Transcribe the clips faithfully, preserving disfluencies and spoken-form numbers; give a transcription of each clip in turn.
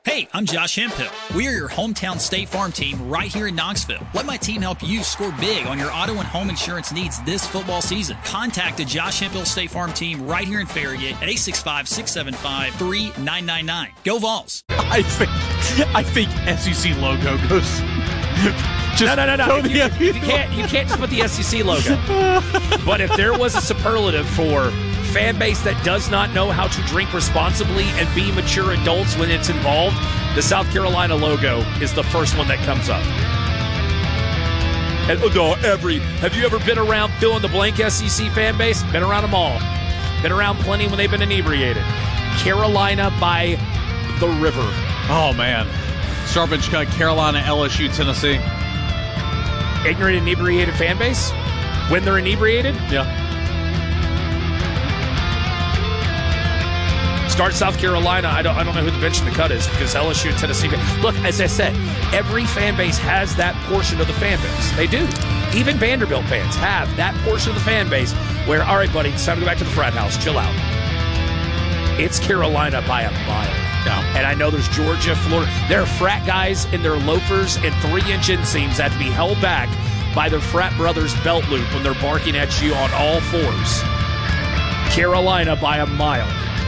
Hey, I'm Josh Hemphill. We are your hometown State Farm team right here in Knoxville. Let my team help you score big on your auto and home insurance needs this football season. Contact the Josh Hemphill State Farm team right here in Farragut at eight six five, six seven five, three nine nine nine. Go Vols! I think I think S E C logo goes. Just no, no, no, no. You, you, you can't you can't just put the S E C logo. But if there was a superlative for fan base that does not know how to drink responsibly and be mature adults when it's involved, the South Carolina logo is the first one that comes up. And, oh, every have you ever been around fill in the blank S E C fan base? Been around them all. Been around plenty when they've been inebriated. Carolina by the river. Oh man, Starbench cut Carolina, L S U, Tennessee. Ignorant, inebriated fan base? When they're inebriated? Yeah. Start South Carolina. I don't I don't know who the bench in the cut is because L S U and Tennessee. Look, as I said, every fan base has that portion of the fan base. They do. Even Vanderbilt fans have that portion of the fan base where, all right, buddy, it's time to go back to the frat house. Chill out. It's Carolina by a mile. Yeah. And I know there's Georgia, Florida. There are frat guys in their loafers and three-inch inseams that have to be held back by their frat brothers' belt loop when they're barking at you on all fours. Carolina by a mile.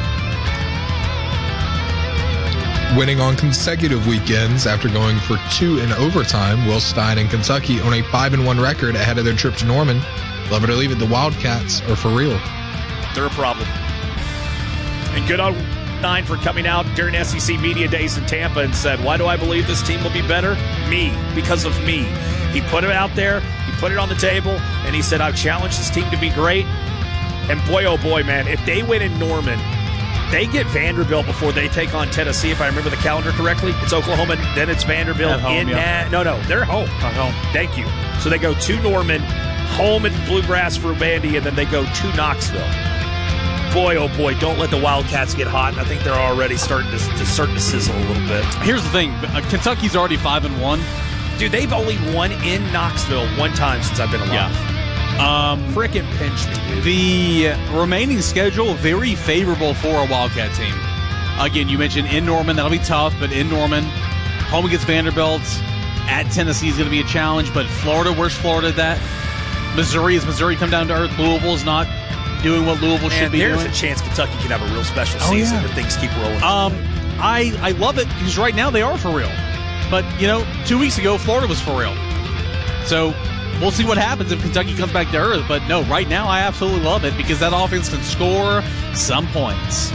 Winning on consecutive weekends after going for two in overtime, Will Stein and Kentucky on a five and one record ahead of their trip to Norman. Love it or leave it, the Wildcats are for real. They're a problem. And good on Stein for coming out during S E C Media Days in Tampa and said, why do I believe this team will be better? Me. Because of me. He put it out there. He put it on the table. And he said, I've challenged this team to be great. And boy, oh boy, man, if they win in Norman, they get Vanderbilt before they take on Tennessee, if I remember the calendar correctly. It's Oklahoma, then it's Vanderbilt. At home, in yeah. Na- No, no, they're home. At home. Thank you. So they go to Norman, home at Bluegrass for Vandy, and then they go to Knoxville. Boy, oh boy, don't let the Wildcats get hot. I think they're already starting to, to starting to sizzle a little bit. Here's the thing: uh, Kentucky's already five and one. Dude, they've only won in Knoxville one time since I've been alive. Yeah. Um, Frickin' pinch me, dude. The remaining schedule very favorable for a Wildcat team. Again, you mentioned in Norman, that'll be tough, but in Norman, home against Vanderbilt, at Tennessee is going to be a challenge, but Florida, where's Florida at that? Missouri, is Missouri come down to earth? Louisville's not doing what Louisville Man, should be there's doing. There's a chance Kentucky can have a real special Oh, season yeah. if things keep rolling. Um, I, I love it because right now they are for real. But, you know, two weeks ago, Florida was for real. So we'll see what happens if Kentucky comes back to earth. But, no, right now I absolutely love it because that offense can score some points.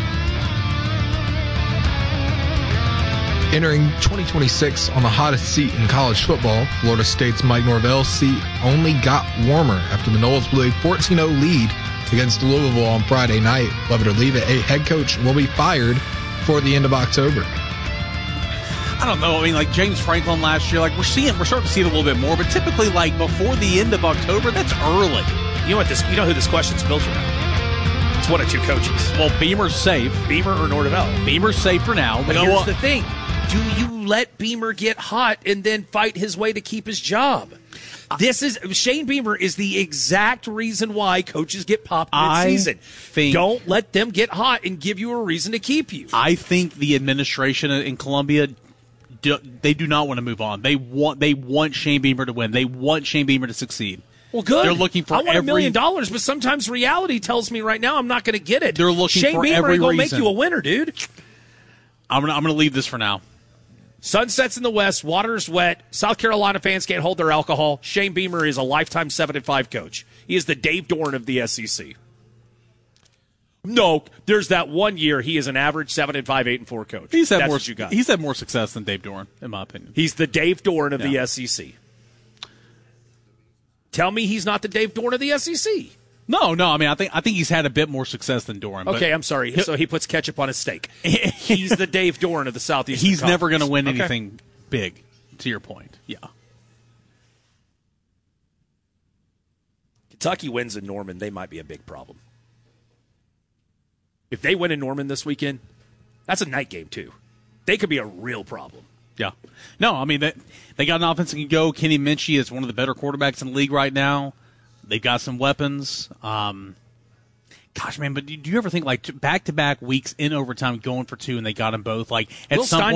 Entering twenty twenty-six on the hottest seat in college football, Florida State's Mike Norvell's seat only got warmer after the Noles blew a fourteen oh lead against Louisville on Friday night. Love it or leave it, a head coach will be fired before the end of October. I don't know. I mean, like James Franklin last year, like we're seeing, we're starting to see it a little bit more. But typically, like before the end of October, that's early. You know what? This, you know who this question's built around? It's one of two coaches. Well, Beamer's safe. Beamer or Norvell. Beamer's safe for now. But you know here's what? the thing: do you let Beamer get hot and then fight his way to keep his job? This is Shane Beamer is the exact reason why coaches get popped mid-season. Think, Don't let them get hot and give you a reason to keep you. I think the administration in Columbia, do, they do not want to move on. They want they want Shane Beamer to win. They want Shane Beamer to succeed. Well, good. They're looking for I want every, a million dollars, but sometimes reality tells me right now I'm not going to get it. They're looking Shane for Beamer every ain't gonna reason. make you a winner, dude. I'm gonna I'm gonna leave this for now. Sun sets in the west, water's wet. South Carolina fans can't hold their alcohol. Shane Beamer is a lifetime seven and five coach. He is the Dave Dorn of the S E C. No, there's that one year he is an average seven and five, eight and four coach. He's had That's more. what you got. He's had more success than Dave Dorn, in my opinion. He's the Dave Dorn of Yeah. the S E C. Tell me he's not the Dave Dorn of the S E C. No, no. I mean, I think I think he's had a bit more success than Dorn. Okay, I'm sorry. So he puts ketchup on his steak. He's the Dave Dorn of the Southeast. He's never going to win Okay. anything big. To your point, yeah. Kentucky wins in Norman, they might be a big problem. If they win in Norman this weekend, that's a night game too. They could be a real problem. Yeah. No, I mean, they, they got an offense that can go. Kenny Minchie is one of the better quarterbacks in the league right now. They've got some weapons. Um, gosh, man, but do you ever think, like, back-to-back weeks in overtime going for two and they got them both? Like, at Will some Stein point,